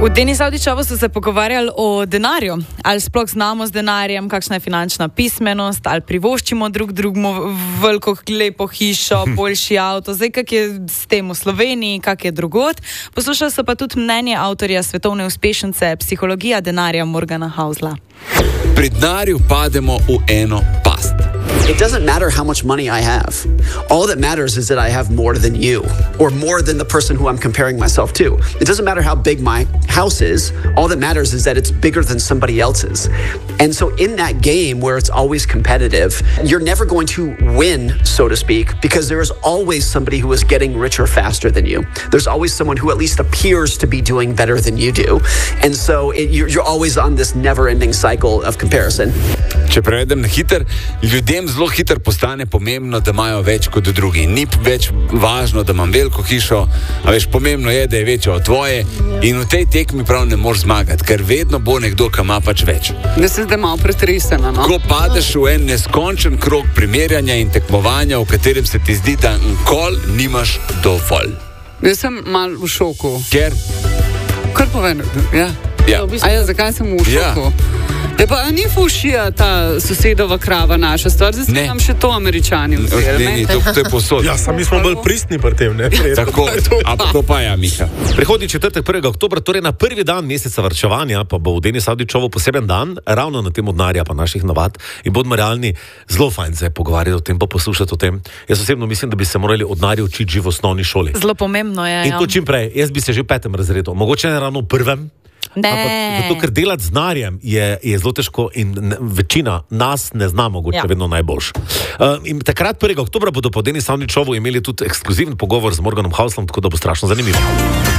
V Denis Avdićevu so se pogovarjali o denarju. Ali sploh znamo z denarjem, kakšna je finančna pismenost, ali privoščimo drugemu veliko lepo hišo, boljši avto. Zdaj, kak je s tem v Sloveniji, kak je drugod. Poslušali so pa tudi mnenje avtorja svetovne uspešnice Psihologija denarja Morgana Housela. Pri denarju pademo v eno past. It doesn't matter how much money I have. All that matters is that I have more than you, or more than the person who I'm comparing myself to. It doesn't matter how big my house is. All that matters is that it's bigger than somebody else's. And so in that game where it's always competitive, you're never going to win, so to speak, because there is always somebody who is getting richer faster than you. There's always someone who at least appears to be doing better than you do. And so you're always on this never-ending cycle of comparison. Če prevedem na hiter, ljudem zelo hiter postane pomembno, da imajo več kot drugi. Ni več važno, da imam veliko hišo, a veš, pomembno je, da je večja od tvoje in v tej tekmi prav ne moreš zmagati, ker vedno bo nekdo, ki ima pač več. Da se zdaj malo pretresena, no? Ko padeš v en neskončen krog primerjanja in tekmovanja, v katerem se ti zdi, da nikoli nimaš dovolj. Jaz sem malo v šoku. Ker? Kar povem, ja. Ja. Zakaj sem v šoku? Ja, pa ni fušija ta sosedova krava naša stvar, zdaj se nam še to Američani vzeli. Ne, to je posod. Ja, sami smo bolj pristni pri tem, ne? Tako, a to pa ja, Miha. Prihodnji četrtek 1. oktobra, torej na prvi dan meseca varčevanja, pa bo v Denis Avdićevu poseben dan, ravno na temo denarja pa naših navad. In bodimo realni, zelo fajn se je pogovarjati o tem, pa poslušati o tem. Jaz osebno mislim, da bi se morali od denarja učiti že v osnovni šoli. Zelo pomembno je. In to čim prej. Jaz bi se že v 5. razredu, mogoče ne ravno v 1. Zato, ker delati z denarjem je zelo težko in večina nas ne zna mogoče vedno najboljš. In takrat 1. oktobra bodo po Denis Avdićevu imeli tudi ekskluziven pogovor z Morganom Houselom, tako da bo strašno zanimivo.